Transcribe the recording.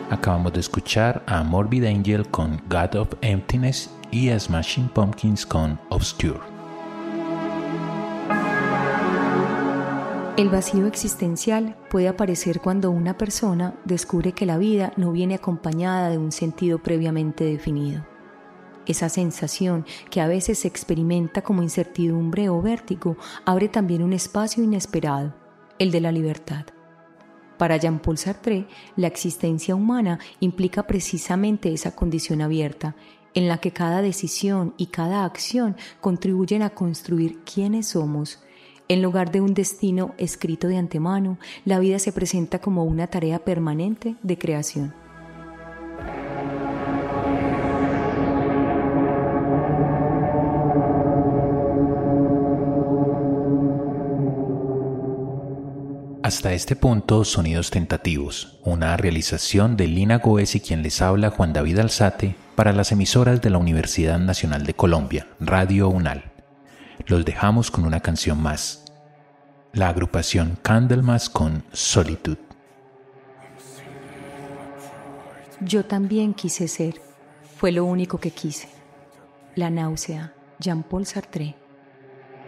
Acabamos de escuchar a Morbid Angel con God of Emptiness y a Smashing Pumpkins con Obscure. El vacío existencial puede aparecer cuando una persona descubre que la vida no viene acompañada de un sentido previamente definido. Esa sensación, que a veces se experimenta como incertidumbre o vértigo, abre también un espacio inesperado, el de la libertad. Para Jean-Paul Sartre, la existencia humana implica precisamente esa condición abierta, en la que cada decisión y cada acción contribuyen a construir quiénes somos. En lugar de un destino escrito de antemano, la vida se presenta como una tarea permanente de creación. Hasta este punto, Sonidos Tentativos, una realización de Lina Goes y quien les habla, Juan David Alzate, para las emisoras de la Universidad Nacional de Colombia, Radio UNAL. Los dejamos con una canción más. La agrupación Candlemas con Solitude. Yo también quise ser, fue lo único que quise. La náusea, Jean-Paul Sartre.